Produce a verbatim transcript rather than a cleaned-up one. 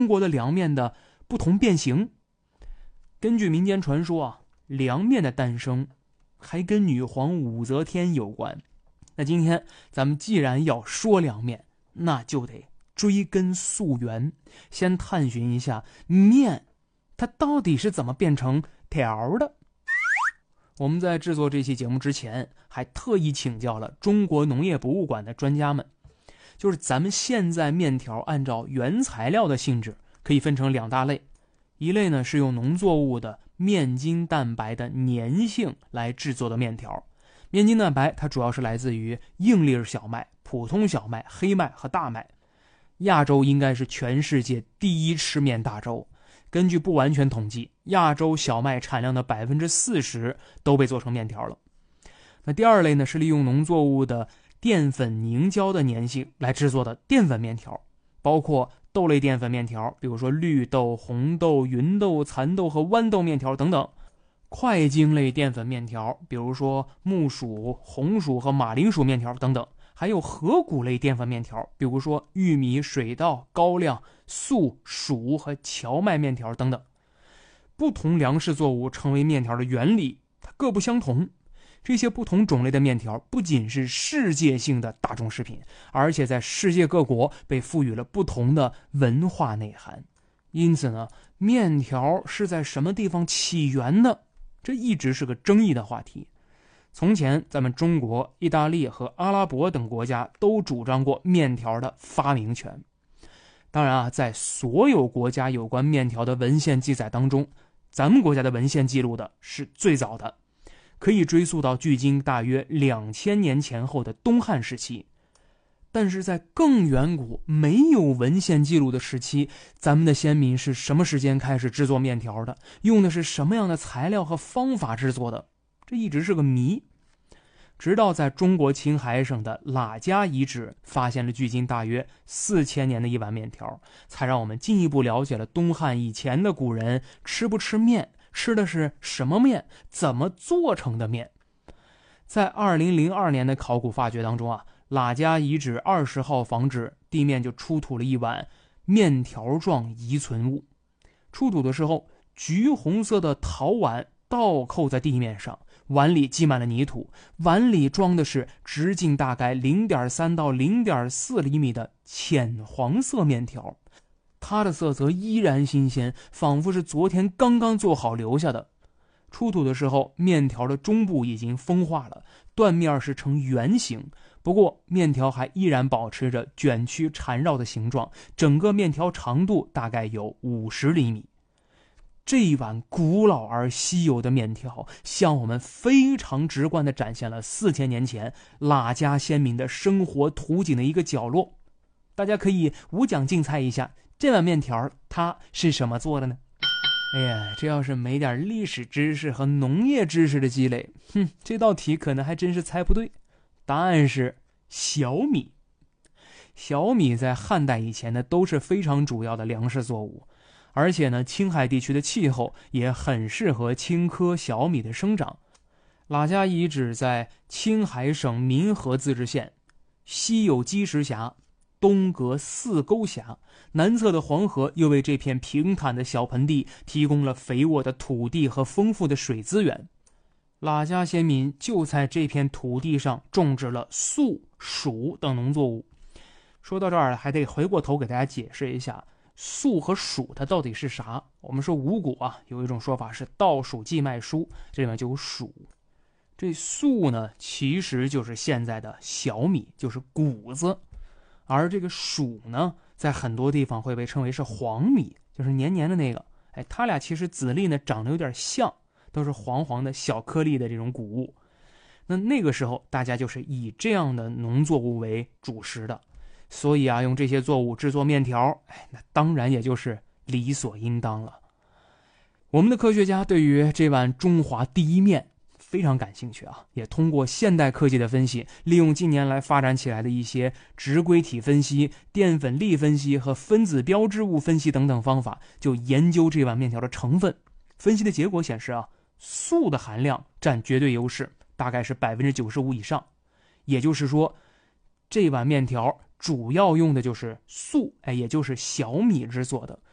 中国的凉面的不同变形。根据民间传说啊，凉面的诞生还跟女皇武则天有关。那今天咱们既然要说凉面，那就得追根溯源，先探寻一下面它到底是怎么变成条的。我们在制作这期节目之前，还特意请教了中国农业博物馆的专家们，就是咱们现在面条按照原材料的性质可以分成两大类，一类呢是用农作物的面筋蛋白的粘性来制作的面条。面筋蛋白它主要是来自于硬粒小麦、普通小麦、黑麦和大麦。亚洲应该是全世界第一吃面大洲，根据不完全统计，亚洲小麦产量的 百分之四十 都被做成面条了。那第二类呢是利用农作物的淀粉凝胶的粘性来制作的淀粉面条，包括豆类淀粉面条，比如说绿豆、红豆、芸豆、蚕豆和豌豆面条等等；块茎类淀粉面条，比如说木薯、红薯和马铃薯面条等等；还有核谷类淀粉面条，比如说玉米、水稻、高粱、粟、黍和荞麦面条等等。不同粮食作物成为面条的原理它各不相同，这些不同种类的面条不仅是世界性的大众食品，而且在世界各国被赋予了不同的文化内涵。因此呢，面条是在什么地方起源的，这一直是个争议的话题。从前咱们中国、意大利和阿拉伯等国家都主张过面条的发明权。当然啊，在所有国家有关面条的文献记载当中，咱们国家的文献记录的是最早的，可以追溯到距今大约两千年前后的东汉时期。但是在更远古没有文献记录的时期，咱们的先民是什么时间开始制作面条的，用的是什么样的材料和方法制作的，这一直是个谜。直到在中国青海省的喇家遗址发现了距今大约四千年的一碗面条，才让我们进一步了解了东汉以前的古人吃不吃面，吃的是什么面，怎么做成的面。在二零零二年的考古发掘当中啊，喇家遗址二十号房址地面就出土了一碗面条状遗存物。出土的时候，橘红色的陶碗倒扣在地面上，碗里积满了泥土，碗里装的是直径大概 零点三 到 零点四 厘米的浅黄色面条，它的色泽依然新鲜，仿佛是昨天刚刚做好留下的。出土的时候，面条的中部已经风化了，断面是呈圆形，不过面条还依然保持着卷曲缠绕的形状，整个面条长度大概有五十厘米。这一碗古老而稀有的面条，向我们非常直观地展现了四千年前喇家先民的生活图景的一个角落。大家可以无奖竞猜一下，这碗面条它是什么做的呢？哎呀，这要是没点历史知识和农业知识的积累，哼，这道题可能还真是猜不对。答案是小米。小米在汉代以前呢，都是非常主要的粮食作物。而且呢，青海地区的气候也很适合青稞小米的生长。喇家遗址在青海省民和自治县，西有积石峡，东隔四沟峡，南侧的黄河又为这片平坦的小盆地提供了肥沃的土地和丰富的水资源。喇家先民就在这片土地上种植了粟、黍等农作物。说到这儿，还得回过头给大家解释一下粟和黍它到底是啥。我们说五谷啊，有一种说法是稻黍稷麦菽，这里面就有黍。这粟呢，其实就是现在的小米，就是谷子。而这个黍呢，在很多地方会被称为是黄米，就是黏黏的那个。哎，它俩其实籽粒呢长得有点像，都是黄黄的小颗粒的这种谷物。那那个时候大家就是以这样的农作物为主食的，所以啊，用这些作物制作面条，哎，那当然也就是理所应当了。我们的科学家对于这碗中华第一面非常感兴趣啊，也通过现代科技的分析，利用近年来发展起来的一些质规体分析、淀粉粒分析和分子标志物分析等等方法，就研究这碗面条的成分。分析的结果显示啊，粟的含量占绝对优势，大概是 百分之九十五 以上。也就是说，这碗面条主要用的就是粟，哎，也就是小米制作的。